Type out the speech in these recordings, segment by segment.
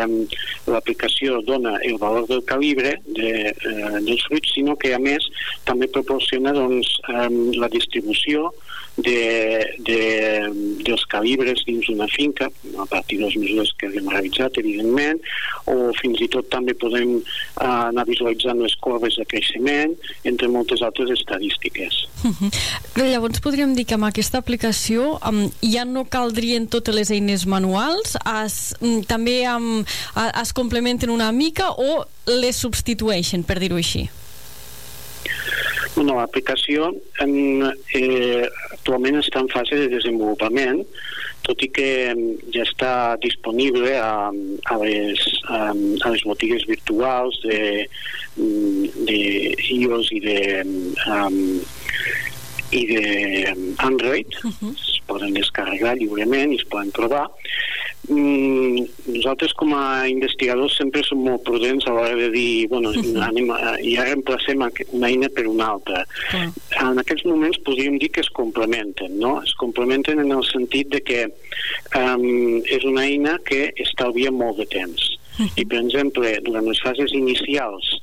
l'aplicació dona el valor del calibre dels fruits, sinó que a més també proporciona la distribució dels calibres dins una finca a partir de les mesures que hem realitzat, evidentment, o fins i tot també podem anar visualitzant les corbes de creixement, entre moltes altres estadístiques. Llavors podríem dir que amb aquesta aplicació ja no caldrien totes les eines manuals, també es complementen una mica o les substitueixen, per dir-ho així? Bueno, l'aplicació actualment està en fase de desenvolupament, tot i que ja està disponible a les botigues virtuals d'iOS i d'Android. Es poden descarregar lliurement i es poden provar. Nosaltres com a investigadors sempre som molt prudents a l'hora de dir ja reemplacem una eina per una altra. En aquests moments podríem dir que es complementen, no? Es complementen en el sentit de que és una eina que estalvia molt de temps i, per exemple, durant les fases inicials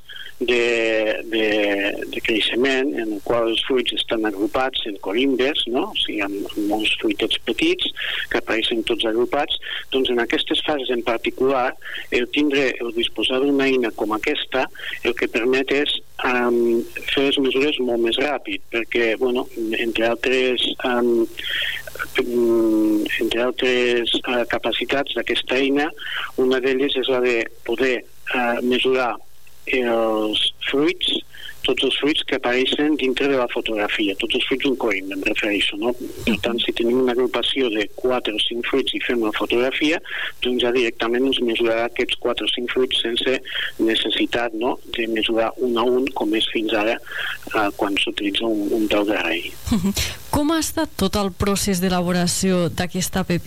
de creixement, en el qual els fruits estan agrupats en corimbes, no? O sigui, amb molts fruitets petits que apareixen tots agrupats, doncs en aquestes fases en particular el disposar d'una eina com aquesta el que permet és fer les mesures molt més ràpid, perquè, entre altres capacitats d'aquesta eina, una d'elles és la de poder mesurar tots els fruits que apareixen dintre de la fotografia, tots els fruits d'un corimbe, em refereixo, no? Per tant, si tenim una agrupació de 4 o 5 fruits i fem la fotografia, doncs ja directament ens mesurarà aquests 4 o 5 fruits sense necessitat, no?, de mesurar un a un, com és fins ara quan s'utilitza un peu de rei. Com ha estat tot el procés d'elaboració d'aquesta app?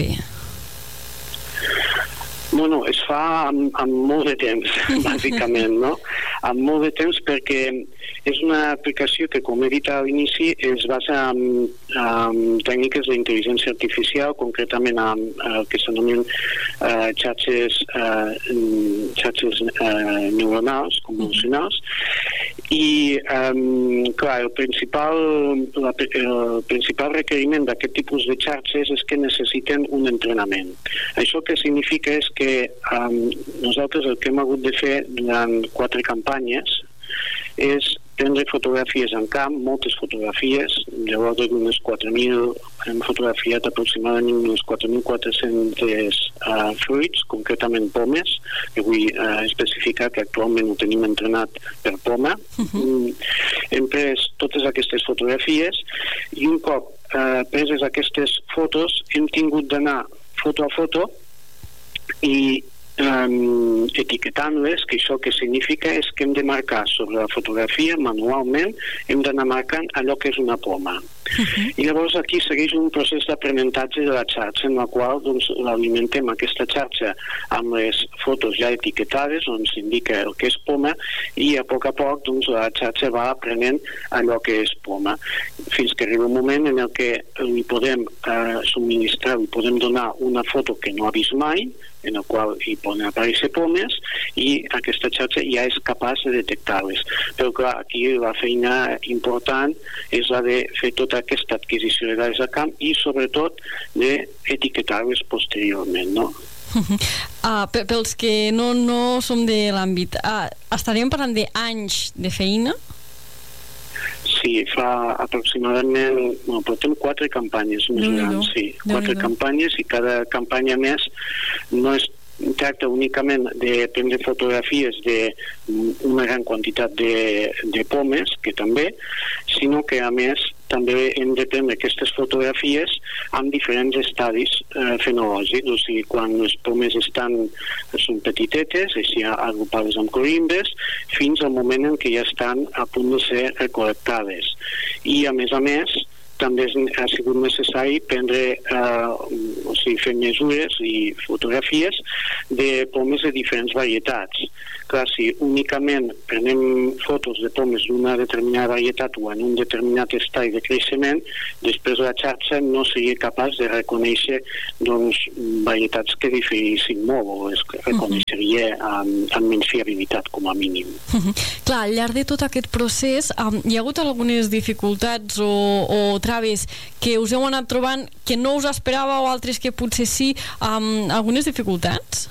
Bueno, es fa amb molt de temps, bàsicament, no? Amb molt de temps perquè és una aplicació que, com he dit a l'inici, es basa en tècniques d'intel·ligència artificial, concretament en el que s'anomenen xarxes neuronals, convolucionals, i, clar, el principal requeriment d'aquest tipus de xarxes és que necessiten un entrenament. Això que significa és que nosaltres el que hem hagut de fer durant 4 campanyes és prendre fotografies en camp, moltes fotografies, de l'ordre d'unes 4.000, hem fotografiat aproximadament unes 4.400 fruits, concretament pomes, que vull especificar que actualment ho tenim entrenat per poma. Hem pres totes aquestes fotografies i un cop preses aquestes fotos hem tingut d'anar foto a foto i etiquetant-les, que això que significa és que hem de marcar sobre la fotografia manualment, hem d'anar marcant allò que és una poma. I llavors aquí segueix un procés d'aprenentatge de la xarxa en la qual l'alimentem aquesta xarxa amb les fotos ja etiquetades on s'indica el que és poma i a poc la xarxa va aprenent allò que és poma fins que arriba un moment en el que li podem subministrar, li podem donar una foto que no ha vist mai, en el qual hi poden aparèixer pomes i aquesta xarxa ja és capaç de detectar-les. Però clar, aquí la feina important és la de fer tota aquesta adquisició de dades a camp i sobretot d'etiquetar-les posteriorment, no? Pels que no som de l'àmbit, estaríem parlant d'anys de feina? Sí, fa aproximadament, portem 4 campanyes més grans, sí, 4 campanyes i cada campanya més no es tracta únicament de prendre fotografies d'una gran quantitat de pomes, que també, sinó que a més també hem de prendre aquestes fotografies amb diferents estadis fenològics, o sigui, quan les pomes són petitetes, així agrupades amb corimbes, fins al moment en què ja estan a punt de ser recol·lectades. I a més també ha sigut necessari prendre, fer mesures i fotografies de pomes de diferents varietats. Clar, si únicament prenem fotos de pomes d'una determinada varietat o en un determinat estadi de creixement, després la xarxa no seria capaç de reconèixer varietats que diferissin molt, o es reconeixeria amb menys fiabilitat, com a mínim. Clar, al llarg de tot aquest procés hi ha hagut algunes dificultats o traves que us heu anat trobant que no us esperava o altres que potser sí, algunes dificultats?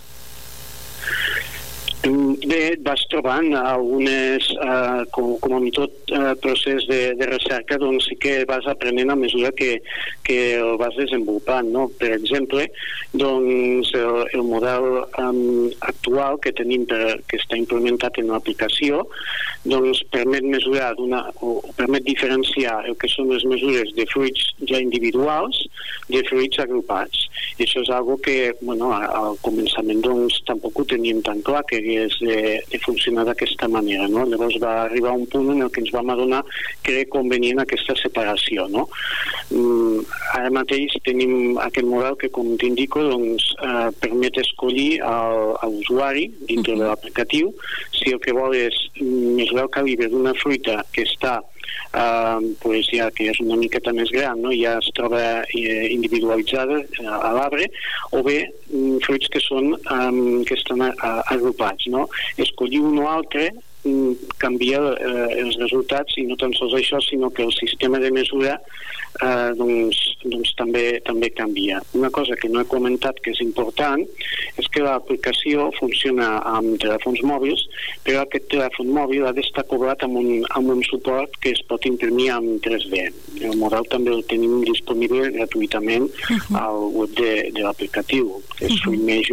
Bé, vas trobant algunes, com en tot procés de recerca, doncs sí que vas aprenent a mesura que el vas desenvolupant, no? Per exemple, doncs el model actual que tenim que està implementat en l'aplicació doncs permet mesurar o permet diferenciar el que són les mesures de fruits ja individuals de fruits agrupats. I això és algo que, al començament doncs tampoc ho teníem tan clar que hagués de funcionar d'aquesta manera, no? Llavors va arribar un punt en el que ens vam adonar que era convenient aquesta separació, no? Ara mateix tenim aquest model que, com t'indico, doncs permet escollir a l'usuari dintre de l'aplicatiu si el que vol és mesurar el calibre d'una fruita que està ja que és una miqueta més gran, no? Ja es troba individualitzada a l'arbre, o bé fruits que estan agrupats, no? Escollir un o altre canvia els resultats, i no tan sols això, sinó que el sistema de mesura també canvia. Una cosa que no he comentat que és important és que l'aplicació funciona amb telèfons mòbils, però aquest telèfon mòbil ha d'estar cobrat amb un suport que es pot imprimir en 3D. El model també el tenim disponible gratuïtament al web de l'aplicatiu, que és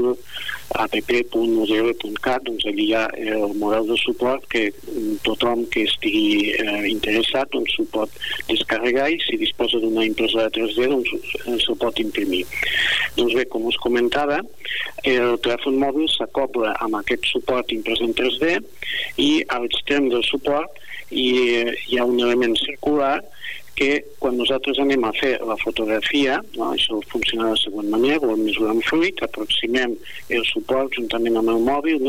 app.udl.cat. Doncs allí hi ha el model de suport que tothom que estigui interessat doncs s'ho pot descarregar, i si disposa d'una impressora 3D doncs se'l pot imprimir. Doncs bé, com us comentava, el telèfon mòbil s'acobla amb aquest suport imprès en 3D, i a l'extrem del suport hi ha un element circular que quan nosaltres anem a fer la fotografia, això funciona de la següent manera: volem mesurar un fruit, aproximem el suport juntament amb el mòbil,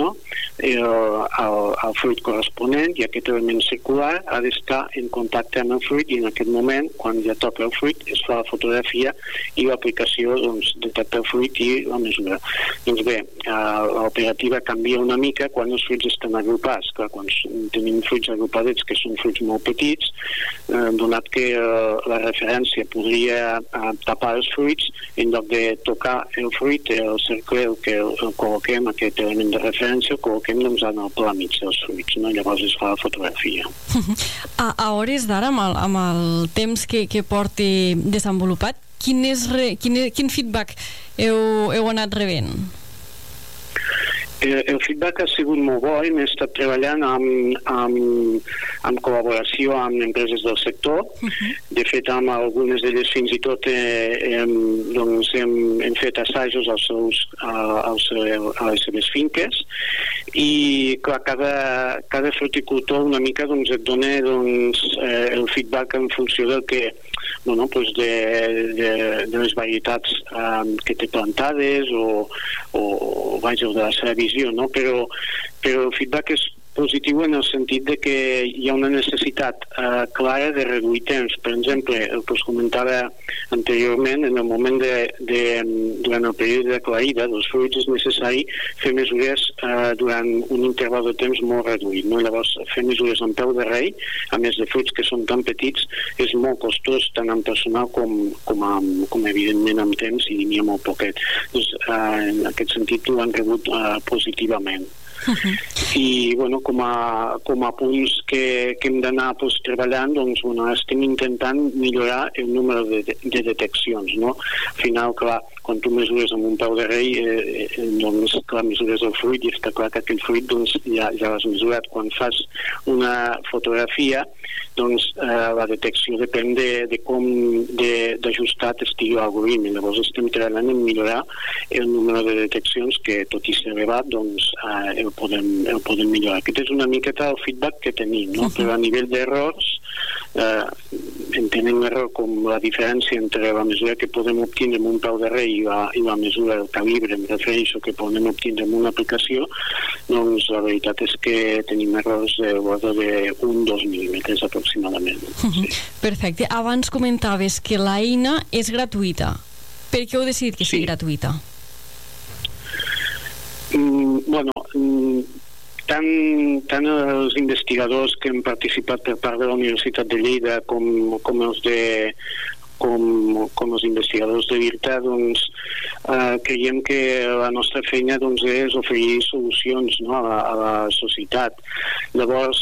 al fruit corresponent, i aquest element circular ha d'estar en contacte amb el fruit, i en aquest moment, quan ja toca el fruit, es fa la fotografia i l'aplicació detecta el fruit i la mesura. Doncs bé, l'operativa canvia una mica quan els fruits estan agrupats. Clar, quan tenim fruits agrupadets, que són fruits molt petits, donat que la referència podria tapar els fruits, en lloc de tocar el fruit, el cercle que el col·loquem, aquest element de referència, el col·loquem en el pla mig dels fruits, no? Llavors es fa la fotografia. A hores d'ara, amb el temps que porti desenvolupat, quin feedback heu anat rebent? El feedback ha sigut molt bo. Hem estat treballant en col·laboració amb empreses del sector. De fet, amb algunes d'elles fins i tot hem fet assajos a les seves finques, i clar, cada fruticultor una mica et dona el feedback en funció del que de les varietats que té plantades o de la seva visió, no? Però el feedback és positiu en el sentit de que hi ha una necessitat clara de reduir temps. Per exemple, el que us comentava anteriorment, en el moment durant el període de claïda dels fruits és necessari fer mesures durant un interval de temps molt reduït, no? Llavors, fer mesures en peu de rei, a més de fruits que són tan petits, és molt costós tant en personal com evidentment en temps, i n'hi ha molt poquet. Doncs, en aquest sentit ho han rebut positivament. I com a punts que hem d'anar treballant, doncs estem intentant millorar el número de deteccions, no? Al final, clar, quan tu mesures amb un peu de rei, doncs clar, mesures el fruit i està clar que aquell fruit ja l'has mesurat. Quan fas una fotografia, doncs la detecció depèn de com d'ajustat estigui l'algoritme. Llavors estem treballant en millorar el número de deteccions, que tot i ser elevat, doncs el podem millorar. Aquest és una miqueta el feedback que tenim, no? Però a nivell d'errors entenen l'error com la diferència entre la mesura que podem obtenir amb un peu de rei i la mesura del calibre, em refereixo, que podem obtenir amb una aplicació, doncs la veritat és que tenim errors de l'ordre de 1-2 mil·límetres aproximadament. Sí. Perfecte. Abans comentaves que l'eina és gratuïta. Per què heu decidit que sigui gratuïta? Bueno, tant els investigadors que han participat per part de la Universitat de Lleida com els investigadors de l'IRTA, doncs creiem que la nostra feina doncs, és oferir solucions, no, a la societat. Llavors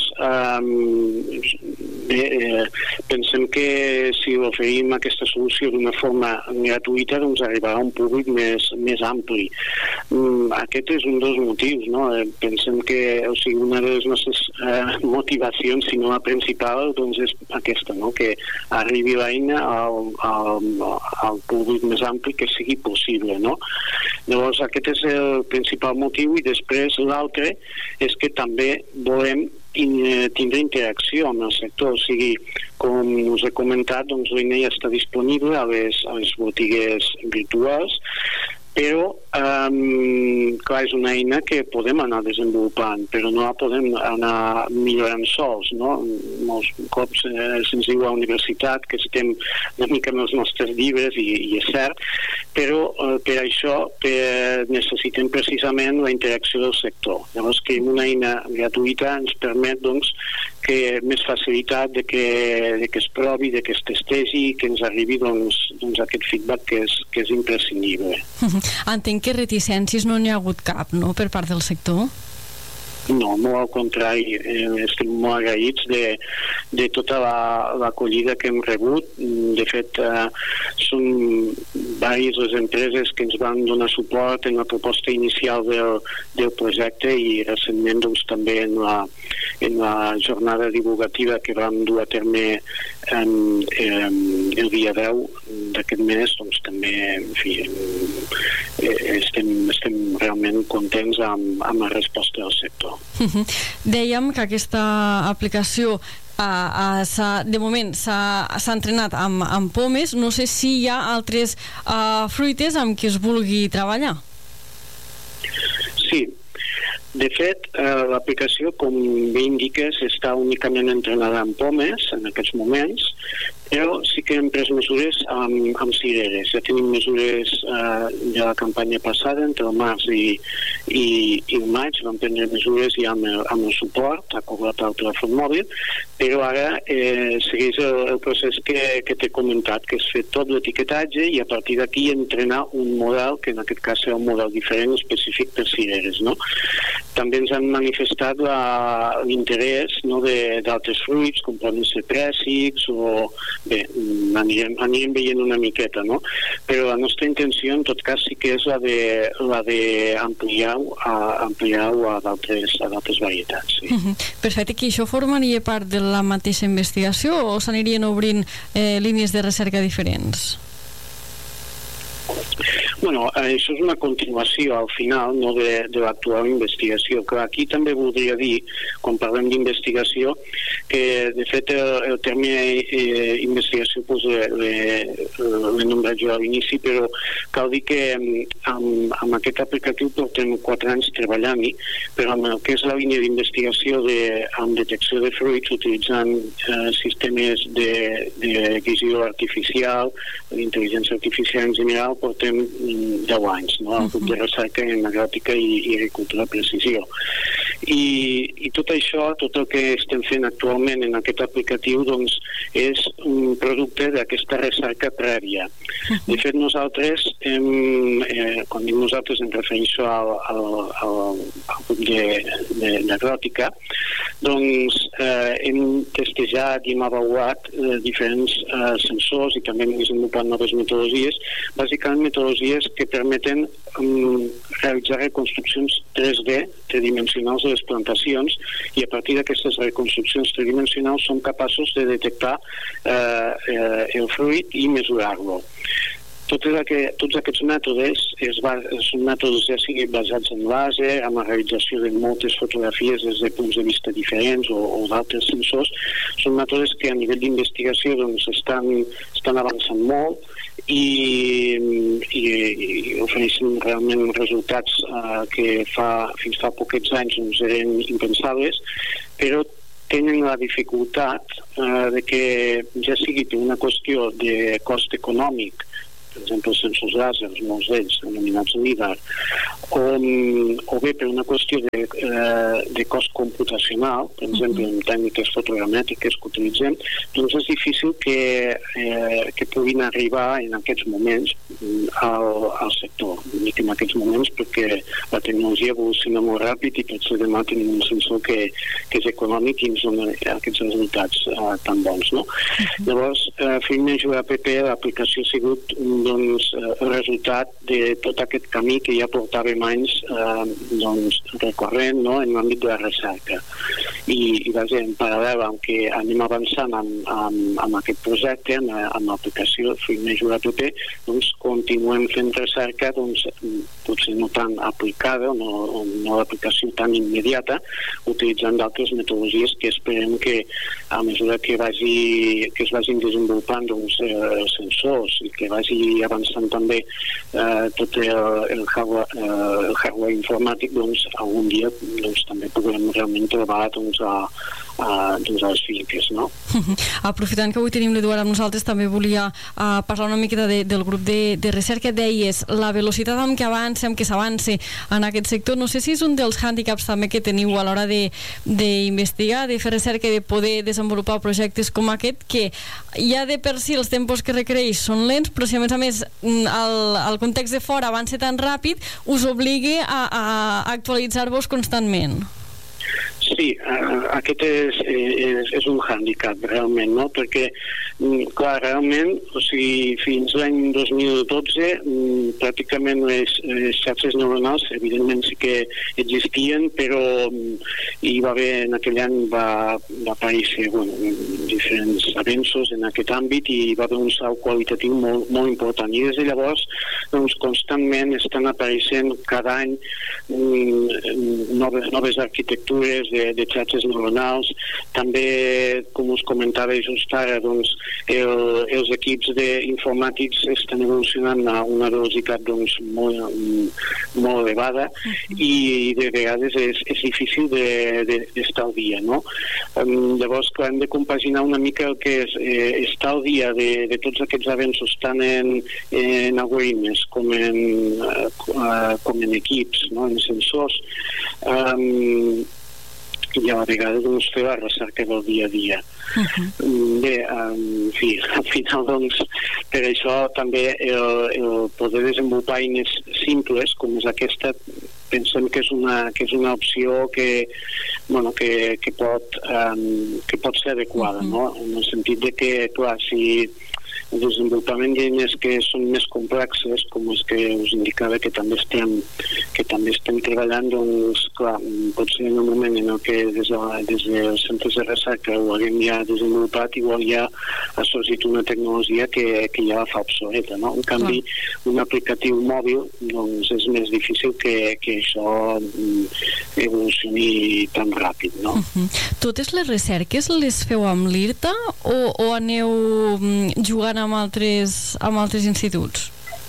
pensem que si oferim aquesta solució d'una forma gratuïta doncs arribarà a un públic més ampli. Aquest és un dels motius, no? Pensem que una de les nostres motivacions, si no la principal, doncs és aquesta, no? Que arribi l'eina al públic més ampli que sigui possible, no? Llavors aquest és el principal motiu, i després l'altre és que també volem tindre interacció amb el sector, o sigui, com us he comentat, doncs l'eina ja està disponible a les botigues virtuals, però clar, és una eina que podem anar desenvolupant, però no la podem anar millorant sols, no? Molts cops se'ns diu a la universitat que estem una mica amb els nostres llibres, i és cert, però per això necessitem precisament la interacció del sector. Llavors que una eina gratuïta ens permet doncs que més facilitat de que es provi, de que es testegi, que ens arribi doncs aquest feedback que és imprescindible. Entenc que reticències no n'hi ha hagut cap, no?, per part del sector? No, molt al contrari, estem molt agraïts de tota l'acollida que hem rebut. De fet, són diverses les empreses que ens van donar suport en la proposta inicial del projecte, i recentment doncs, també en la jornada divulgativa que vam dur a terme el dia 10 d'aquest mes, doncs també, en fi, estem realment contents amb la resposta del sector. Dèiem que aquesta aplicació de moment s'ha entrenat amb pomes. No sé si hi ha altres fruites amb què es vulgui treballar. Sí. De fet, l'aplicació, com bé indiques, està únicament entrenada amb pomes en aquests moments, però sí que hem pres mesures amb cireres. Ja tenim mesures de la campanya passada, entre el març i el maig, vam prendre mesures ja amb el suport acordat al telèfon mòbil, però ara segueix el procés que t'he comentat, que és fer tot l'etiquetatge i a partir d'aquí entrenar un model, que en aquest cas serà un model diferent, específic per cireres, no? També ens han manifestat l'interès, no, d'altres fruits, com poden ser prèssics, o bé, anirem veient una miqueta, no? Però la nostra intenció, en tot cas, sí que és la d'ampliar-ho a d'altres varietats. Sí. Perfecte, que això formaria part de la mateixa investigació o s'anirien obrint línies de recerca diferents? Bueno, això és una continuació al final, no, de l'actual investigació. Clar, aquí també voldria dir, quan parlem d'investigació, que de fet el terme investigació l'he nombrat jo a l'inici, però cal dir que amb aquest aplicatiu portem 4 anys treballant-hi, però amb el que és la línia d'investigació amb detecció de fruits utilitzant sistemes de visió artificial, d'intel·ligència artificial en general, portem 10 anys, no? El grup de recerca en agròtica i agricultura de precisió. I tot això, tot el que estem fent actualment en aquest aplicatiu, doncs, és un producte d'aquesta recerca prèvia. De fet, nosaltres, quan dic nosaltres em refereixo al grup d'agròtica, doncs hem testejat i hem avaluat diferents sensors i també hem desenvolupat noves metodologies, bàsicament metodologies que permeten realitzar reconstruccions 3D, tridimensionals de les plantacions, i a partir d'aquestes reconstruccions tridimensionals som capaços de detectar el fruit i mesurar-lo. tots aquests mètodes són mètodes ja sigui basats en làser, amb la realització de moltes fotografies des de punts de vista diferents o d'altres sensors. Són mètodes que a nivell d'investigació doncs, estan avançant molt i ofereixen realment resultats que fins fa poquets anys doncs, eren impensables, però tenen la dificultat de que ja sigui per una qüestió de cost econòmic, per exemple, els sensors làsers, molts d'ells, anomenats LIDAR, o bé per una qüestió de cost computacional, per exemple, en tècniques fotogramètriques que utilitzem, doncs és difícil que puguin arribar en aquests moments al sector. Dic en aquests moments perquè la tecnologia evoluciona molt ràpid i potser demà tenim un sensor que és econòmic i ens dona aquests resultats tan bons, no? Llavors, Filmation app, l'aplicació ha sigut el resultat de tot aquest camí que ja portàvem anys recorrent en l'àmbit de la recerca. I en paral·lel amb que anem avançant amb aquest projecte, amb l'aplicació Filmation app, doncs continuem fent recerca, potser no tan aplicada, no l'aplicació tan immediata, utilitzant d'altres metodologies que esperem que a mesura que es vagin desenvolupant els sensors i que vagi avançant també tot el hardware informàtic, algun dia també podrem realment trobar a les finques, no? Aprofitant que avui tenim l'Eduard amb nosaltres, també volia parlar una miqueta del grup de recerca. Deies, la velocitat amb què s'avança en aquest sector, no sé si és un dels hàndicaps també que teniu a l'hora d'investigar, de fer recerca i de poder desenvolupar projectes com aquest, que ja de per si els tempos que requereix són lents, però si a més el context de fora avança tan ràpid, us obligui a actualitzar-vos constantment. Sí, aquest és un hàndicap realment, no? Perquè, clar, realment, fins l'any 2012 pràcticament les xarxes neuronals evidentment sí que existien, però hi va haver, en aquell any va aparèixer diferents avenços en aquest àmbit i va haver un salt qualitatiu molt important. I des de llavors, constantment estan apareixent cada any noves arquitectures de xarxes neuronals. També, com us comentava just ara, els equips informàtics estan evolucionant a una velocitat molt elevada i de vegades és difícil d'estar al dia, no? Llavors, clar, hem de compaginar una mica el que és estar al dia de tots aquests avenços tant en algoritmes com en equips, en sensors, i a vegades fer la recerca del dia a dia. Bé, en fi, al final per això també el poder desenvolupar eines simples com és aquesta, pensem que és una opció que pot ser adequada, no? En el sentit de que, clar, si el desenvolupament d'eines que són més complexes, com és que us indicava que també estem treballant, doncs, clar, potser en un moment en què des dels centres de recerca ho haguem ja desenvolupat, igual ja ha sorgit una tecnologia que ja la fa obsoleta, no? En canvi, un aplicatiu mòbil, doncs, és més difícil que això evolucioni tan ràpid, no? Totes les recerques les feu amb l'IRTA o aneu jugant amb altres instituts?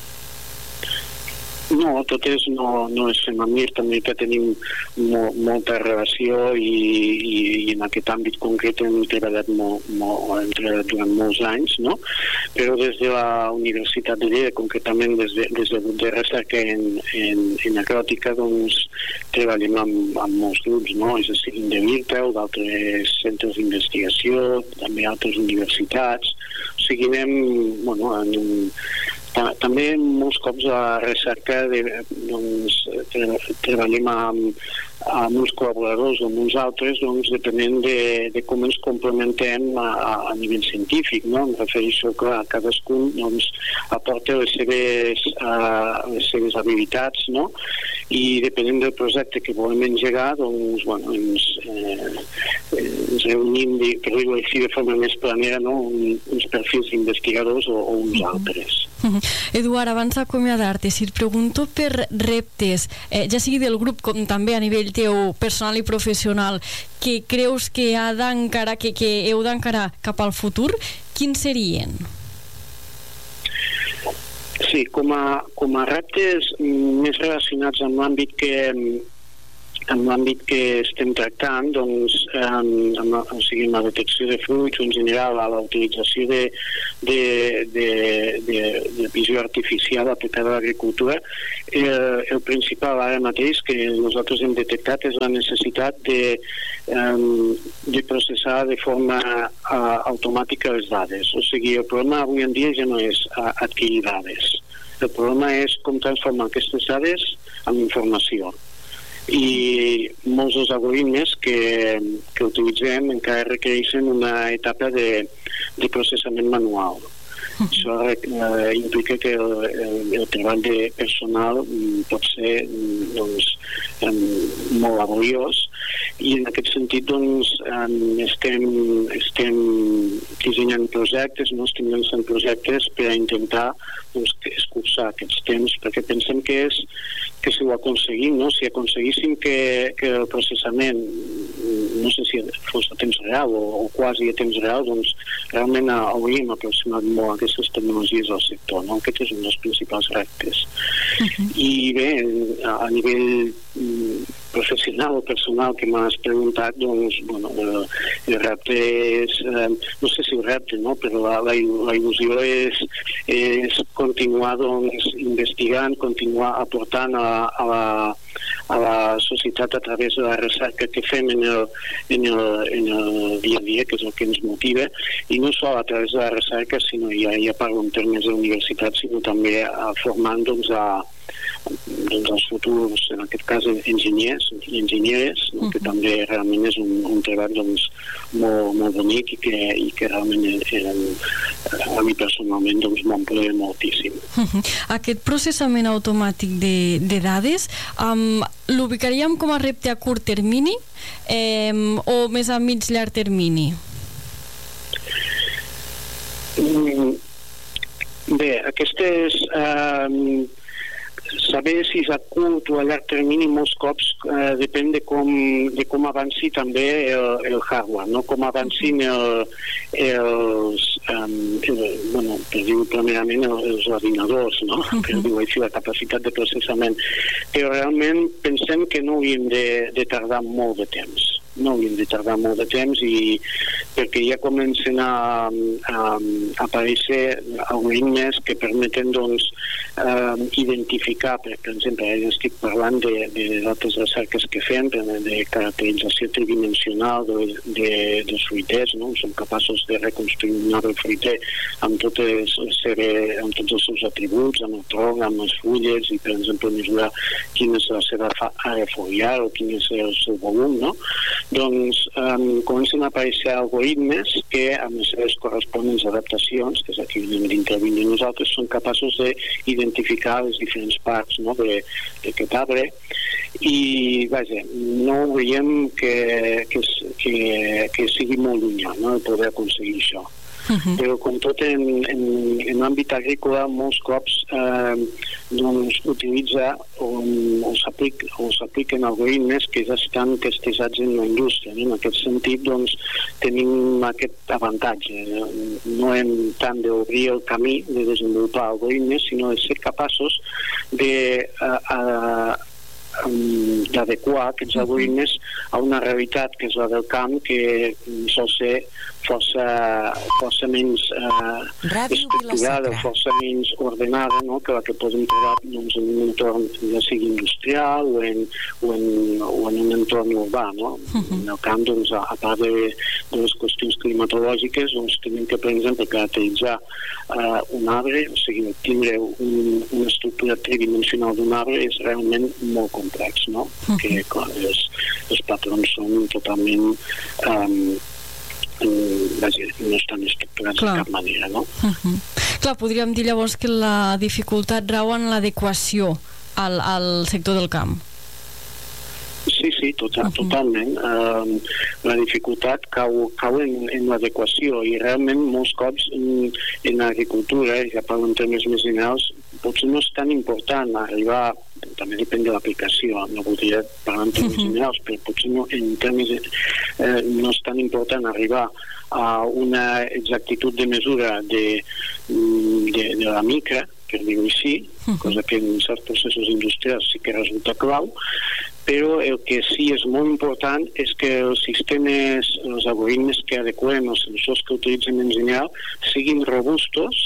No, totes no es fem amb l'IRTA, amb l'IRTA tenim molta relació i en aquest àmbit concret hem treballat durant molts anys, no? Però des de la Universitat de Lleida, concretament des del grup de recerca en agròtica, doncs treballem amb molts grups, no? És a dir, de l'IRTA o d'altres centres d'investigació, també altres universitats. O sigui, anem, també molts cops a la recerca treballem amb uns col·laboradors o amb uns altres, depenent de com ens complementem a nivell científic, no? Em refereixo que cadascun aporta les seves habilitats, no? I depenent del projecte que volem engegar, ens reunim, per dir-ho així de forma més planera, no? Uns perfils d'investigadors o uns altres. Eduard, abans d'acomiadar-te, si et pregunto per reptes, ja sigui del grup com també a nivell teu personal i professional, que creus que heu d'encarar cap al futur, quins serien? Sí, com a reptes més relacionats amb l'àmbit que estem tractant, doncs, o sigui, amb la detecció de fluids o en general a la utilització de visió artificial aplicada a l'agricultura, el principal ara mateix que nosaltres hem detectat és la necessitat de processar de forma automàtica les dades. O sigui, el problema avui en dia ja no és adquirir dades. El problema és com transformar aquestes dades en informació. I molts dels algoritmes que utilitzem encara requereixen una etapa de processament manual. Això implica que el treball de personal pot ser molt laboriós i en aquest sentit estem dissenyant projectes, estem llançant projectes per intentar escurçar aquests temps, perquè pensem que si ho aconseguim, si aconseguíssim que el processament, no sé si fos a temps real o quasi a temps real, doncs realment hauríem aproximat molt aquestes tecnologies al sector. Aquest és un dels principals reptes. I bé, a nivell professional o personal que m'has preguntat, doncs, el repte és, no sé si el repte, però la il·lusió és continuar investigant, continuar aportant a la societat a través de la recerca que fem en el dia a dia, que és el que ens motiva, i no sols a través de la recerca, sinó ja parlo en termes d'universitat, sinó també formant els futurs, en aquest cas, enginyers i enginyeres, que també realment és un treball molt bonic i que realment a mi personalment m'omple moltíssim. Aquest processament automàtic de dades l'ubicaríem com a repte a curt termini o més a mig llarg termini? Bé, aquestes saber si és a curt o a llarg termini molts cops depèn de com avanci també el hardware, com avancin per dir-ho primerament els ordinadors, per dir-ho així, la capacitat de processament. Però realment pensem que no hauríem de tardar molt de temps. Perquè ja comencen a aparèixer algoritmes que permeten identificar, per exemple, ara estic parlant d'altres recerques que fem, de caracterització tridimensional dels fruiters, som capaços de reconstruir un arbre fruiter amb tots els seus atributs, amb el tronc, amb les fulles, i per exemple mesurar quina és la seva àrea foliar o quin és el seu volum, doncs comencen a aparèixer algoritmes que amb les seves corresponents adaptacions, que és aquí on hem d'intervenir nosaltres, són capaços d'identificar les diferents parts d'aquest arbre i vaja, no veiem que sigui molt llunyà el poder aconseguir això. Però com tot en l'àmbit agrícola molts cops utilitza o s'apliquen algoritmes que ja estan testejats en la indústria. En aquest sentit tenim aquest avantatge. No hem tant d'obrir el camí de desenvolupar algoritmes, sinó de ser capaços d'adequar aquests algoritmes a una realitat que és la del camp, que sol ser força menys estructurada, força menys ordenada que la que podem trobar en un entorn ja sigui industrial o en un entorn urbà. En el camp, a part de les qüestions climatològiques, tenim que, per exemple, caracteritzar un arbre, o sigui, tindre una estructura tridimensional d'un arbre és realment molt complex, que els patrons són totalment no estan estructurats de cap manera, Clar, podríem dir llavors que la dificultat rau en l'adequació al sector del camp. Sí, totalment. La dificultat cau en l'adequació i realment molts cops en l'agricultura, ja parlo en termes més generals, potser no és tan important arribar, també depèn de l'aplicació, no voldria parlar en termes generals, però potser no, en termes no és tan important arribar a una exactitud de mesura de la micra, per dir-ho així, cosa que en certs processos industrials sí que resulta clau, però el que sí és molt important és que els sistemes, els algoritmes que adequem, els sensors que utilitzem en general, siguin robustos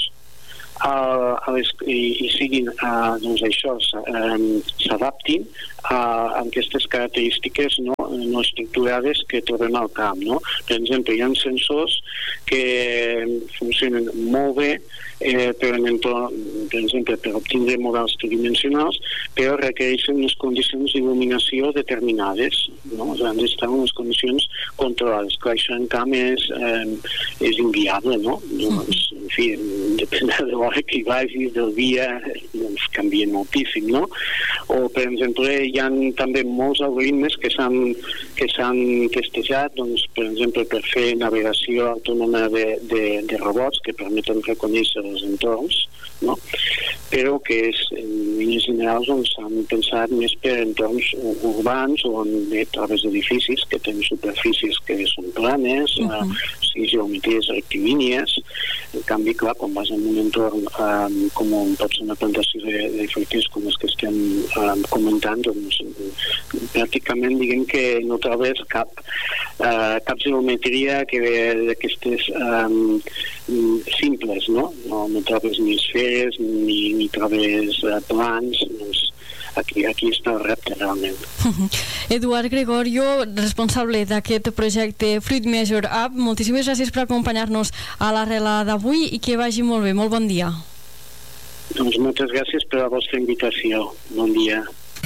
i siguin, doncs això, s'adaptin a aquestes característiques no estructurades que trobem al camp, no? Per exemple, hi ha sensors que funcionen molt bé per exemple, per obtindre models tridimensionals, però requereixen unes condicions d'il·luminació determinades, no? O sigui, han d'estar en unes condicions controlades. Clar, això en camp és inviable, no? Doncs, en fi, depèn de l'hora que hi vagi, del dia, doncs canvia moltíssim, no? O, per exemple, hi ha també molts algoritmes que s'han testejat, doncs, per exemple, per fer navegació autònoma de robots que permeten reconèixer els entorns, no? Però que en línies generals s'han pensat més per entorns urbans o a través d'edificis que tenen superfícies que són planes, geometries rectilínies. En canvi, clar, quan vas en un entorn com pot ser una plantació de fruiters com les que estem comentant, doncs pràcticament diguem que no trobes cap geometria d'aquestes simples, no trobes ni esferes ni trobes plans, doncs aquí està el repte realment. Eduard Gregorio, responsable d'aquest projecte Fruit Measure Up, moltíssimes gràcies per acompanyar-nos a l'Arrela d'avui i que vagi molt bé. Molt bon dia. Doncs moltes gràcies per la vostra invitació. Bon dia.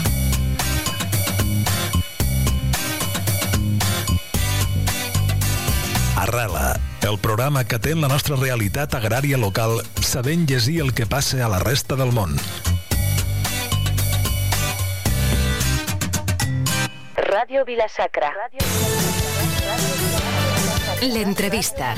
Arrela, el programa que atén la nostra realitat agrària local sabent llegir el que passa a la resta del món. Ràdio Vila-sacra. L'entrevista.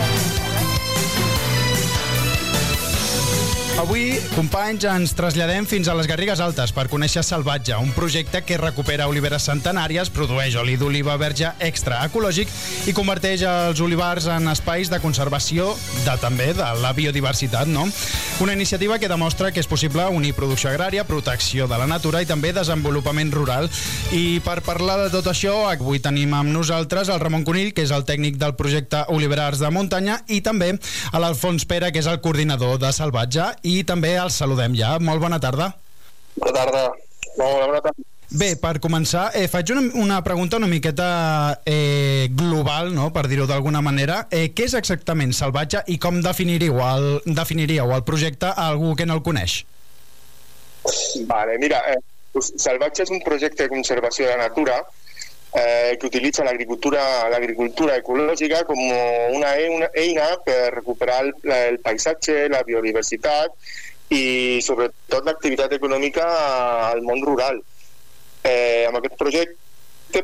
Avui, companys, ens traslladem fins a les Garrigues Altes per conèixer Salvatge, un projecte que recupera oliveres centenàries, produeix oli d'oliva verge extra ecològic i converteix els olivars en espais de conservació també de la biodiversitat, no? Una iniciativa que demostra que és possible unir producció agrària, protecció de la natura i també desenvolupament rural. I per parlar de tot això, avui tenim amb nosaltres el Ramon Conill, que és el tècnic del projecte Oliverars de Muntanya, i també a l'Alfons Pere, que és el coordinador de Salvatge, i també els saludem ja. Molt bona tarda. Bona tarda. Molt bona tarda. Bé, per començar, faig una pregunta una miqueta global, no?, per dir-ho d'alguna manera. Què és exactament Salvatge i com definiríeu el projecte a algú que no el coneix? Vale, mira, Salvatge és un projecte de conservació de la natura que utilitza l'agricultura ecològica com una eina per recuperar el paisatge, la biodiversitat i sobretot l'activitat econòmica al món rural. Amb aquest projecte,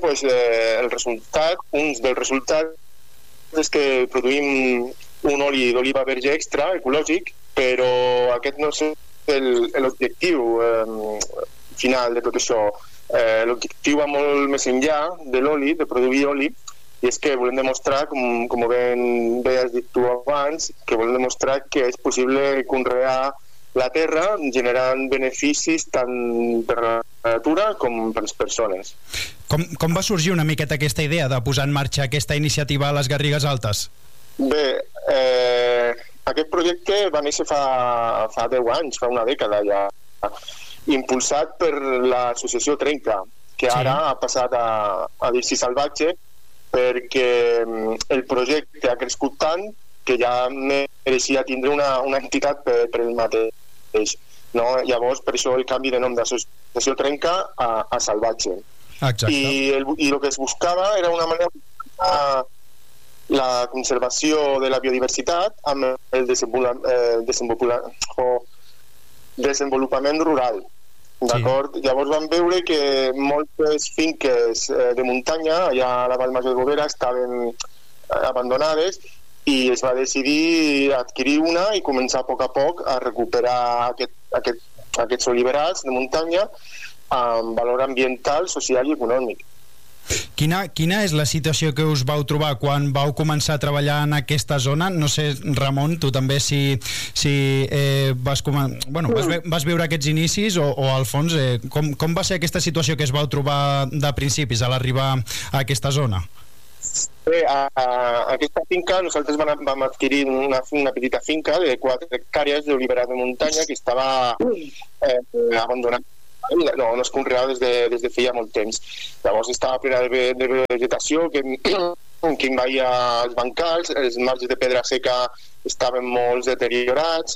uns dels resultats és que produïm un oli d'oliva verge extra ecològic, però aquest no és l'objectiu final de tot això. L'objectiu va molt més enllà de l'oli, de produir oli, i és que volem demostrar, com bé has dit tu abans, que volem demostrar que és possible conrear la terra generant beneficis tant per la natura com per les persones. Com va sorgir una miqueta aquesta idea de posar en marxa aquesta iniciativa a les Garrigues Altes? Bé, aquest projecte va néixer fa 10 anys, fa una dècada ja, impulsat per l'associació Trenca, que ara ha passat a dir-s'hi Salvatge, perquè el projecte ha crescut tant que ja mereixia tindre una entitat per ell mateix. No? Llavors, per això el canvi de nom d'associació Trenca a Salvatge. Exacte. I el que es buscava era una manera de la conservació de la biodiversitat amb el desenvolupament rural. d'acord? Sí. Llavors vam veure que moltes finques de muntanya allà a la Vall Major de Bovera estaven abandonades i es va decidir adquirir una i començar a poc a recuperar aquests oliverars de muntanya amb valor ambiental, social i econòmic. Quina és la situació que us vau trobar quan vau començar a treballar en aquesta zona? No sé, Ramon, tu també si vas veure aquests inicis o al fons, com va ser aquesta situació que es vau trobar de principis a l'arribar a aquesta zona? Bé, a aquesta finca nosaltres vam adquirir una petita finca de 4 hectàrees d'oliverar de muntanya que estava abandonada. No es conreava des de feia molt temps. Llavors estava plena de vegetació que envaïa els bancals, els marges de pedra seca estaven molt deteriorats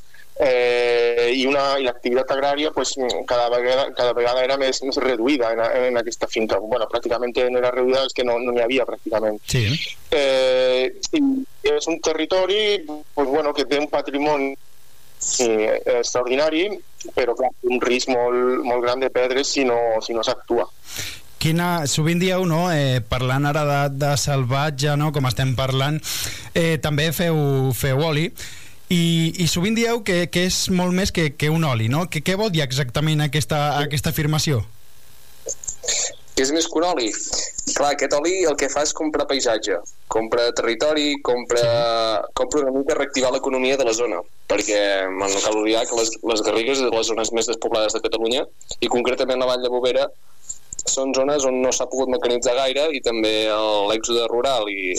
i l'activitat agrària pues, cada vegada era més reduïda en aquesta finca. Bueno, pràcticament no era reduïda, és que no n'hi havia pràcticament. Sí. I és un territori pues, bueno, que té un patrimoni extraordinari, però clar, un risc molt gran de perdre's si no s'actua. Sovint dieu, no, parlant ara de salvatge, no, com estem parlant, també feu oli, i sovint dieu que és molt més que un oli, no? Què vol dir exactament aquesta afirmació? Que és més que un oli? Clar, aquest oli el que fa és comprar paisatge, compra territori, compra una mica reactivar l'economia de la zona, perquè no cal oblidar que les Garrigues és de les zones més despoblades de Catalunya i concretament la Vall de Bovera són zones on no s'ha pogut mecanitzar gaire i també l'èxode rural i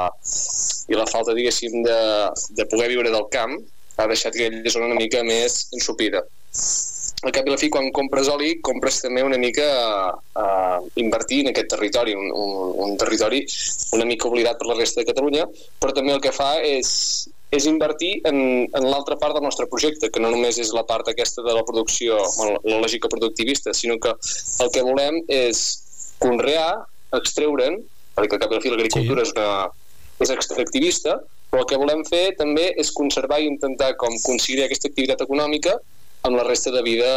la falta, diguéssim, de poder viure del camp ha deixat que aquella zona una mica més ensopida. Al cap i a la fi, quan compres oli, compres també una mica invertir en aquest territori, un territori una mica oblidat per la resta de Catalunya, però també el que fa és invertir en l'altra part del nostre projecte, que no només és la part aquesta de la producció, la lògica productivista, sinó que el que volem és conrear, extreure'n, perquè al cap i a la fi l'agricultura és extractivista, però el que volem fer també és conservar i intentar com conciliar aquesta activitat econòmica amb la resta de vida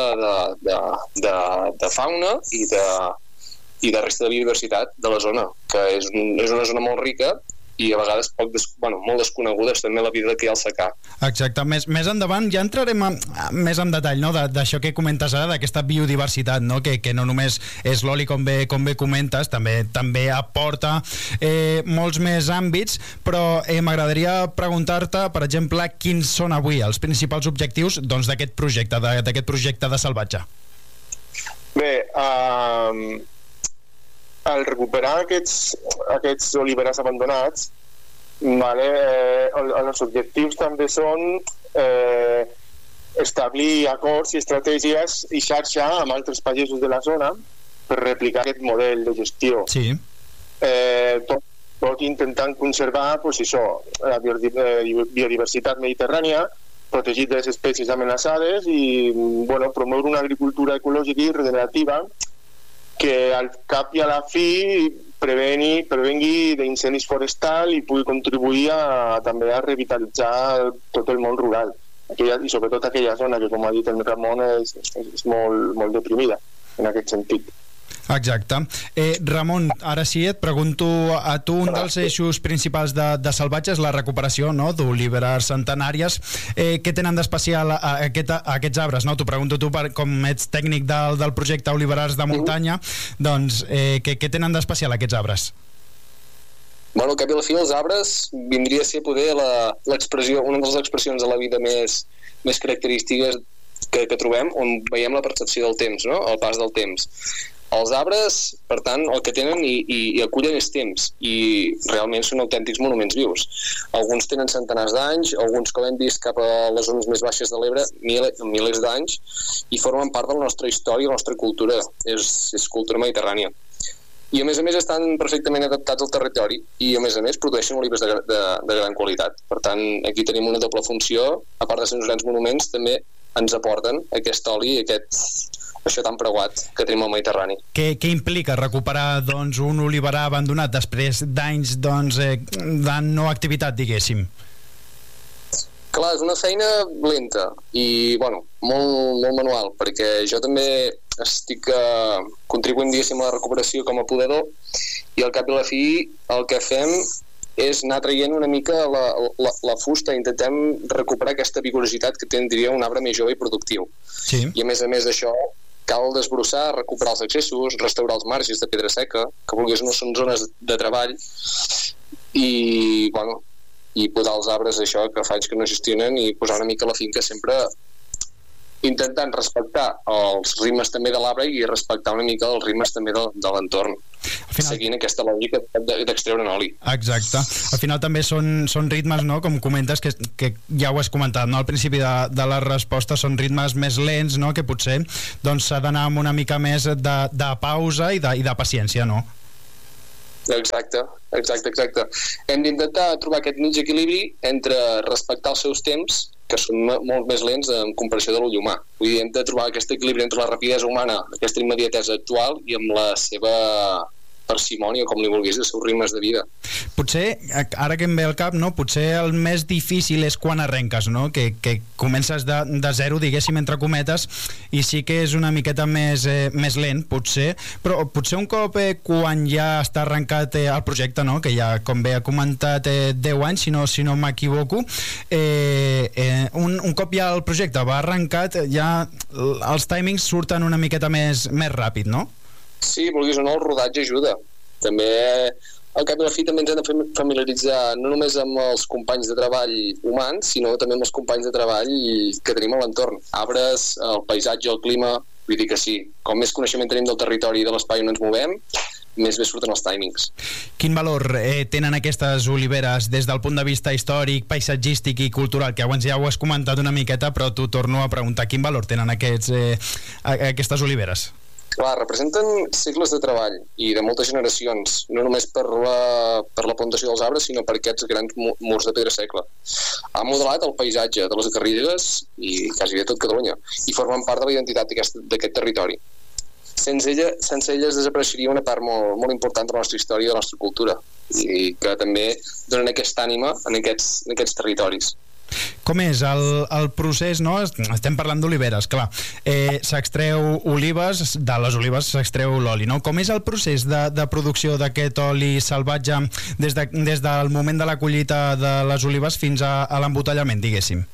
de fauna i de resta de biodiversitat de la zona, que és una zona molt rica i a vegades molt desconeguda també la vida que hi ha al secà. Exacte, més endavant ja entrarem més en detall, no? D'això que comentes ara, d'aquesta biodiversitat, no? Que no només és l'oli com bé comentes, també aporta molts més àmbits, però m'agradaria preguntar-te, per exemple, quins són avui els principals objectius d'aquest projecte de salvatge. Bé, al recuperar aquests oliverars abandonats, els objectius també són establir acords i estratègies i xarxa amb altres pagesos de la zona per replicar aquest model de gestió. Sí. Tot intentant conservar la biodiversitat mediterrània, protegir les espècies amenaçades i promoure una agricultura ecològica i regenerativa que al cap i a la fi prevengui d'incendis forestal i pugui contribuir també a revitalitzar tot el món rural i sobretot aquella zona que, com ha dit el Ramon, és molt deprimida en aquest sentit. Exacte. Ramon, ara sí, et pregunto a tu, un dels eixos principals de salvatge és la recuperació, no?, d'oliveres centenàries. Què tenen d'especial aquests arbres? No? T'ho pregunto tu, com ets tècnic del projecte Oliverars de Muntanya, doncs què tenen d'especial aquests arbres? Bueno, al cap i a la fi, els arbres vindria a ser poder l'expressió, una de les expressions de la vida més característiques que trobem, on veiem la percepció del temps, no?, el pas del temps. Els arbres, per tant, el que tenen i acullen és temps i realment són autèntics monuments vius. Alguns tenen centenars d'anys, alguns, com hem vist, cap a les zones més baixes de l'Ebre, milers d'anys, i formen part de la nostra història i la nostra cultura. És cultura mediterrània. I a més estan perfectament adaptats al territori i a més produeixen olivers de gran qualitat. Per tant, aquí tenim una doble funció, a part de ser uns grans monuments, també ens aporten aquest oli i això tan preuat que tenim al Mediterrani. Què implica recuperar un oliverar abandonat després d'anys de no activitat, diguéssim? Clar, és una feina lenta i molt manual, perquè jo també estic contribuint, diguéssim, a la recuperació com a podador, i al cap i a la fi el que fem és anar traient una mica la fusta, intentem recuperar aquesta vigorositat que tindria un arbre més jove i productiu. Sí. I a més d'això cal desbrossar, recuperar els accessos, restaurar els marges de pedra seca, que vulguis no són zones de treball, i bueno, i podar els arbres, això que fa anys que no gestionen, i posar una mica la finca sempre intentant respectar els ritmes també de l'arbre i respectar una mica els ritmes també de l'entorn, seguint aquesta lògica d'extreure oli. Exacte. Al final també són ritmes, no?, com comentes, que ja ho has comentat, no?, al principi de la resposta, són ritmes més lents, no?, que potser doncs s'ha d'anar amb una mica més de pausa i de paciència, no? Exacte. Hem d'intentar trobar aquest mig equilibri entre respectar els seus temps, que són molt més lents en comparació de l'ull humà. Vull dir, hem de trobar aquest equilibri entre la rapidesa humana, aquesta immediatesa actual, i amb la seva parsimònia, com li vulguis, dels seus ritmes de vida. Potser, ara que em ve al cap, no? Potser el més difícil és quan arrenques, no? Que comences de zero, diguéssim, entre cometes, i sí que és una miqueta més lent, potser, però potser un cop quan ja està arrencat el projecte, no? Que ja, com bé ha comentat, 10 anys, si no m'equivoco, un cop ja el projecte va arrencat, ja els timings surten una miqueta més ràpid, no? Sí, vulguis o no, el rodatge ajuda. També, al cap i a la fi, també ens hem de familiaritzar no només amb els companys de treball humans, sinó també amb els companys de treball que tenim a l'entorn. Arbres, el paisatge, el clima, vull dir que sí. Com més coneixement tenim del territori i de l'espai on ens movem, més bé surten els timings. Quin valor tenen aquestes oliveres des del punt de vista històric, paisatgístic i cultural, que abans ja ho has comentat una miqueta, però t'ho torno a preguntar, quin valor tenen aquestes oliveres? Clar, representen segles de treball i de moltes generacions, no només per la plantació dels arbres, sinó per aquests grans murs de pedra seca. Ha modelat el paisatge de les Garrigues i quasi de tot Catalunya, i formen part de la identitat d'aquest territori. Sense elles desapareixeria una part molt, molt important de la nostra història i de la nostra cultura, i que també donen aquesta ànima en aquests territoris. Com és el procés, no? Estem parlant d'oliveres, clar. S'extreu olives, de les olives s'extreu l'oli, no? Com és el procés de producció d'aquest oli salvatge des del moment de la collita de les olives fins a l'embotellament, diguéssim?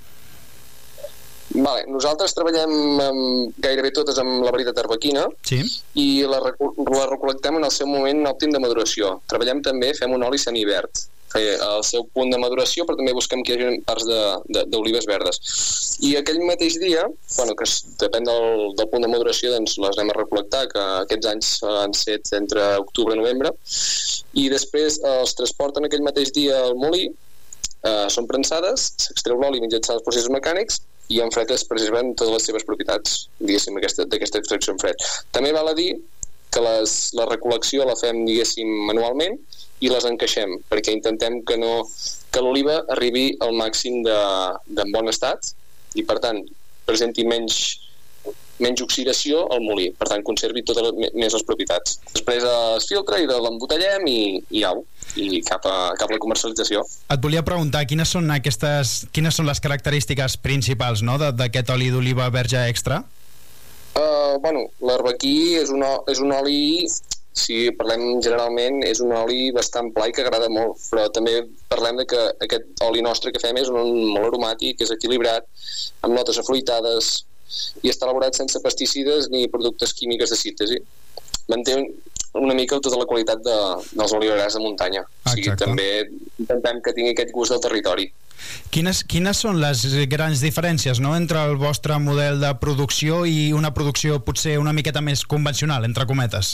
Vale, nosaltres treballem gairebé totes amb la varietat arbequina, sí, i la recol·lectem en el seu moment òptim de maduració. Treballem també, fem un oli semiverd, al seu punt de maduració, però també busquem que hi hagi parts d'olives verdes. I aquell mateix dia, bueno, que depèn del punt de maduració, doncs les anem a recol·lectar, que aquests anys han set entre octubre i novembre, i després els transporten aquell mateix dia al molí, són prensades, s'extreu l'oli mitjançant els processos mecànics, i en fred es preserven totes les seves propietats, diguéssim, d'aquesta extracció en fred. També val a dir que la recol·lecció la fem, diguéssim, manualment, i les encaixem, perquè intentem que l'oliva arribi al màxim en bon estat i, per tant, presenti menys oxidació al molí, per tant, conservi totes més les propietats. Després es filtra i l'embotellem i au, i cap a la comercialització. Et volia preguntar, quines són les característiques principals, no?, d'aquest oli d'oliva verge extra? Bueno, l'arbequí és un oli, si parlem generalment, és un oli bastant pla i que agrada molt, però també parlem que aquest oli nostre que fem és molt aromàtic, és equilibrat, amb notes afruitades, i està elaborat sense pesticides ni productes químics de síntesi. Manté una mica tota la qualitat dels oliverars de muntanya. O sigui, també intentem que tingui aquest gust del territori. Quines són les grans diferències, no?, entre el vostre model de producció i una producció potser una miqueta més convencional, entre cometes?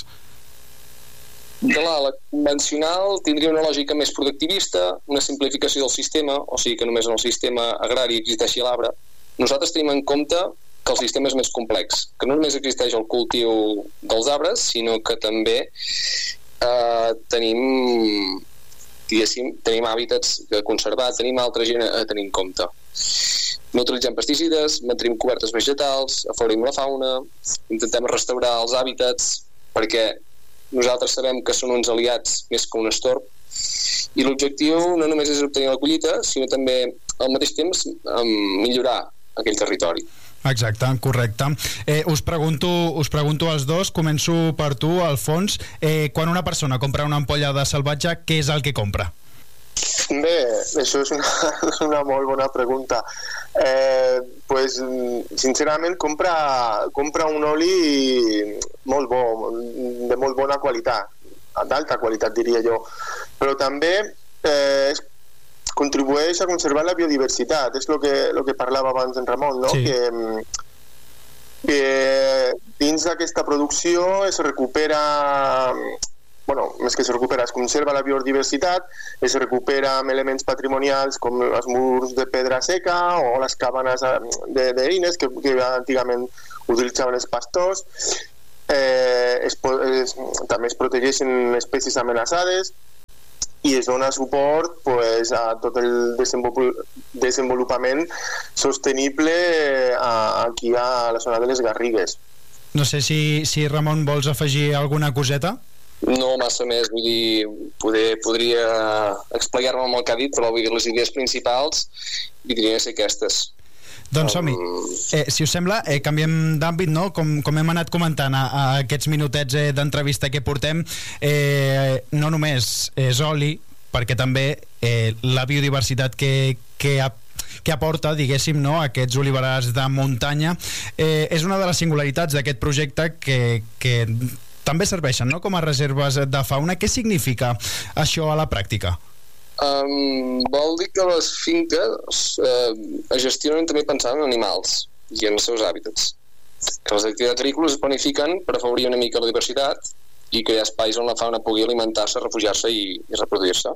Clar, la convencional tindria una lògica més productivista, una simplificació del sistema, o sigui que només en el sistema agrari existeixi l'arbre. Nosaltres tenim en compte que el sistema és més complex, que no només existeix el cultiu dels arbres, sinó que també tenim hàbitats a conservar, tenim altra gent a tenir en compte. No utilitzem pesticides, mantenim cobertes vegetals, afavorim la fauna, intentem restaurar els hàbitats, perquè nosaltres sabem que són uns aliats més que un estorb, i l'objectiu no només és obtenir la collita, sinó també al mateix temps millorar aquell territori. Exacte, correcte. Us pregunto als dos, començo per tu, Alfons. Quan una persona compra una ampolla de salvatge, què és el que compra? Bé, això és una molt bona pregunta. Pues, sincerament, compra un oli molt bo, de molt bona qualitat, d'alta qualitat, diria jo. Però també contribueix a conservar la biodiversitat, és el que parlava abans en Ramon, no? Sí. Que dins d'aquesta producció es recupera, més que es recupera, es conserva la biodiversitat, es recupera amb elements patrimonials com els murs de pedra seca o les cabanes d'eines que antigament utilitzaven els pastors. També es protegeixen espècies amenaçades i es dona suport a tot el desenvolupament sostenible aquí a la zona de les Garrigues. No sé si Ramon vols afegir alguna coseta? No massa més, vull dir, podria explicar-me amb el que ha dit, però vull dir, les idees principals dirien ser aquestes. Doncs som-hi. Si us sembla, canviem d'àmbit, no? Com hem anat comentant a aquests minutets d'entrevista que portem, no només és oli, perquè també la biodiversitat que aporta, diguéssim, no, aquests oliverars de muntanya, és una de les singularitats d'aquest projecte que també serveixen, no?, com a reserves de fauna. Què significa això a la pràctica? Vol dir que les finques es gestionen també pensant en animals i en els seus hàbitats, que les activitats agrícoles es planifiquen per afavorir una mica la diversitat i que hi ha espais on la fauna pugui alimentar-se, refugiar-se i reproduir-se.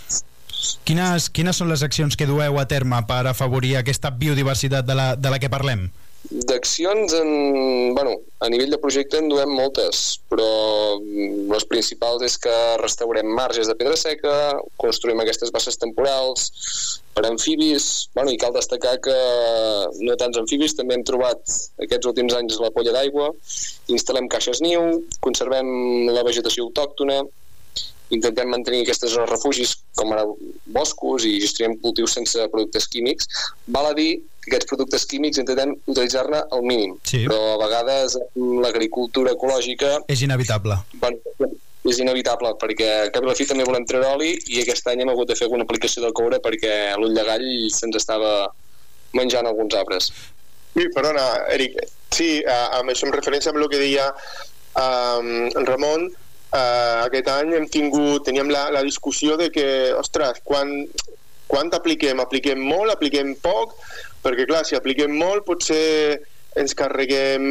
Quines són les accions que dueu a terme per afavorir aquesta biodiversitat de la que parlem? D'accions, a nivell de projecte en duem moltes, però les principals és que restaurem marges de pedra seca, construïm aquestes basses temporals per amfibis, i cal destacar que no tants amfibis, també hem trobat aquests últims anys la polla d'aigua, instal·lem caixes niu, conservem la vegetació autòctona, intentem mantenir aquestes zones refugis com ara boscos i gestionem cultius sense productes químics. Val a dir que aquests productes químics intentem utilitzar-ne al mínim, sí. Però a vegades l'agricultura ecològica és inevitable. És inevitable, perquè a cap i la fi també volem treure oli i aquest any hem hagut de fer alguna aplicació de coure perquè l'ull de gall se'ns estava menjant alguns arbres. Sí, perdona, Eric. Sí, amb això en referència amb el que deia en Ramon, aquest any teníem la discussió de que, ostres, quan apliquem? Apliquem molt, apliquem poc? Perquè clar, si apliquem molt potser ens carreguem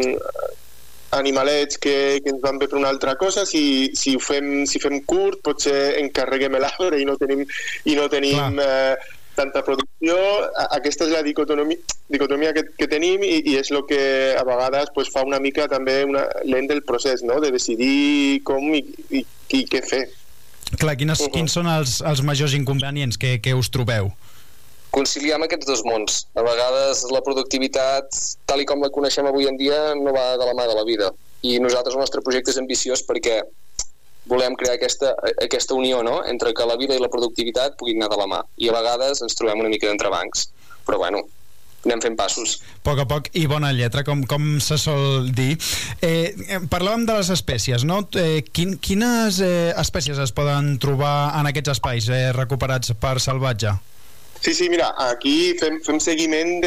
animalets que ens van bé per una altra cosa, si fem curt potser encarreguem l'arbre i no tenim tanta producció. Aquesta és la dicotomia que tenim i és el que a vegades fa una mica també lent del procés, no?, de decidir com i què fer. Clar, quins són els majors inconvenients que us trobeu? Conciliar amb aquests dos mons. A vegades la productivitat, tal i com la coneixem avui en dia, no va de la mà de la vida. I nosaltres, el nostre projecte és ambiciós perquè volem crear aquesta unió, no?, entre que la vida i la productivitat puguin anar de la mà. I a vegades ens trobem una mica d'entrebancs. Però anem fent passos. A poc i bona lletra, com se sol dir. Parlàvem de les espècies, no? Quines espècies es poden trobar en aquests espais recuperats per salvatge? Sí, mira, aquí fem seguiment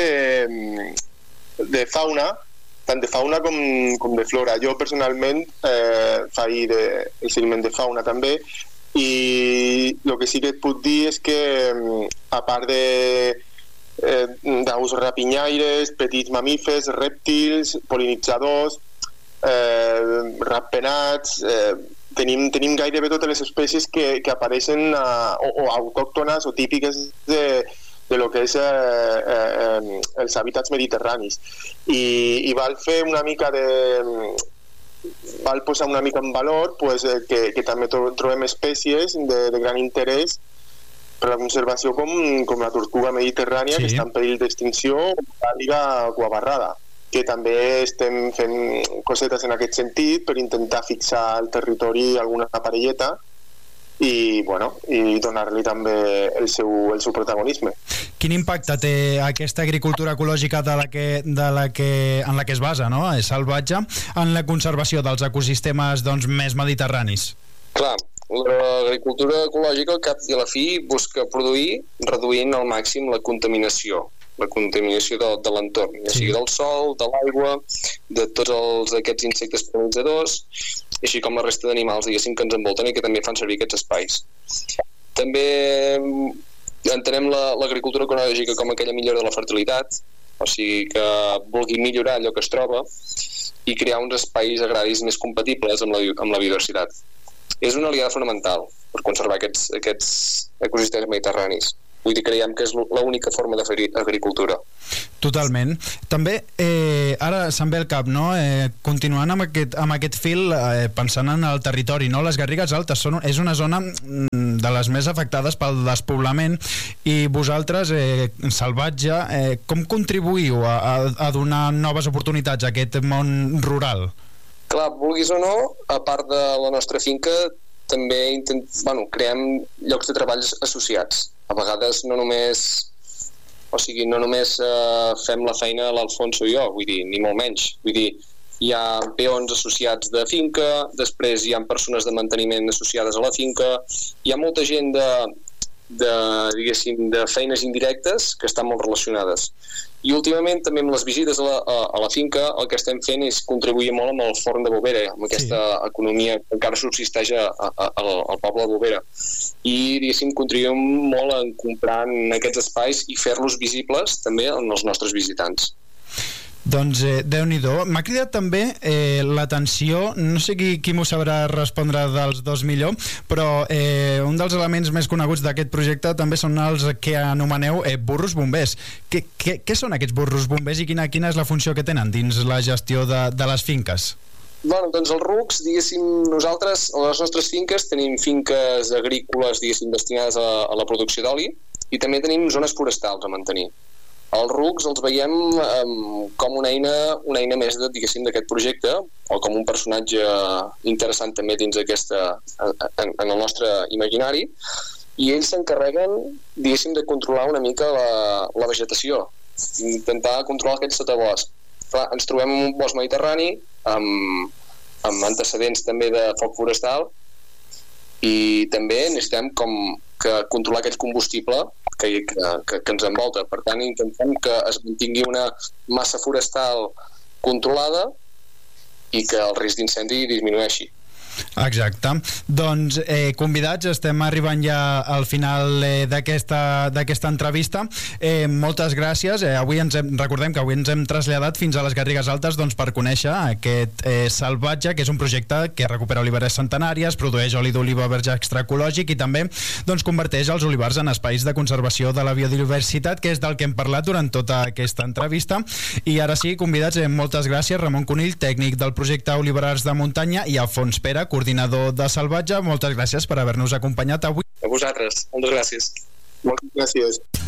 de fauna, tant de fauna com de flora. Jo personalment faig el seguiment de fauna també, i el que sí que et puc dir és que a part d'aus rapinyaires, petits mamífers, rèptils, pol·linitzadors, ratpenats, tenim gairebé totes les espècies que apareixen o autòctones o típiques de lo que és els hàbitats mediterranis, i val fer una mica val posar una mica en valor que també trobem espècies de gran interès per la conservació com la tortuga mediterrània, sí, que està en perill d'extinció, o la liga cuabarrada, que també estem fent cosetes en aquest sentit per intentar fixar al territori alguna parelleta i donar-li també el seu protagonisme. Quin impacte té aquesta agricultura ecològica en la que es basa, no? És salvatge, en la conservació dels ecosistemes més mediterranis? Clar, l'agricultura ecològica al cap i a la fi busca produir reduint al màxim la contaminació de l'entorn, ja sigui del sol, de l'aigua, de tots aquests insectes pol·linitzadors, així com la resta d'animals, diguéssim, que ens envolten i que també fan servir aquests espais. També entenem l'agricultura ecològica com aquella millora de la fertilitat, o sigui que vulgui millorar allò que es troba i crear uns espais agraris més compatibles amb la biodiversitat. És una aliada fonamental per conservar aquests ecosistemes mediterranis. Vull dir, creiem que és l'única forma de fer agricultura. Totalment. També, ara se'm ve al cap, no? Continuant amb aquest fil, pensant en el territori, no? Les Garrigues Altes és una zona de les més afectades pel despoblament i vosaltres, Salvatge, com contribuïu a donar noves oportunitats a aquest món rural? Clar, vulguis o no, a part de la nostra finca, també creem llocs de treballs associats. A vegades no només fem la feina l'Alfonso i jo, vull dir, ni molt menys. Vull dir, hi ha peons associats de finca, després hi ha persones de manteniment associades a la finca, hi ha molta gent de feines indirectes que estan molt relacionades. I últimament també amb les visites a la finca el que estem fent és contribuir molt amb el forn de Bovera, amb aquesta economia que encara subsisteix al poble de Bovera, i diguéssim contribuïm molt en comprar aquests espais i fer-los visibles també als nostres visitants. Doncs Déu-n'hi-do. M'ha cridat també l'atenció, no sé qui m'ho sabrà respondre dels dos millor, però un dels elements més coneguts d'aquest projecte també són els que anomeneu burros bombers. Què són aquests burros bombers i quina és la funció que tenen dins la gestió de les finques? Doncs els RUCs, diguéssim, nosaltres a les nostres finques tenim finques agrícoles, diguéssim, destinades a la producció d'oli i també tenim zones forestals a mantenir. Els RUCs els veiem com una eina més d'aquest projecte, o com un personatge interessant també dins en el nostre imaginari, i ells s'encarreguen, diguéssim, de controlar una mica la vegetació, intentar controlar aquest sotabosc. Clar, ens trobem en un bosc mediterrani amb antecedents també de foc forestal i també necessitem controlar aquest combustible que ens envolta. Per tant, intentem que es mantingui una massa forestal controlada i que el risc d'incendi disminueixi. Exacte. Doncs convidats, estem arribant ja al final d'aquesta entrevista. Moltes gràcies. Recordem que avui ens hem traslladat fins a les Garrigues Altes per conèixer aquest Salvatge, que és un projecte que recupera oliveres centenàries, produeix oli d'oliva verge extraecològic i també converteix els olivars en espais de conservació de la biodiversitat, que és del que hem parlat durant tota aquesta entrevista. I ara sí, convidats, moltes gràcies. Ramon Conill, tècnic del projecte Oliverars de Muntanya, i Alfons Pera, coordinador de Salvatge. Moltes gràcies per haver-nos acompanyat avui. A vosaltres, moltes gràcies. Moltes gràcies.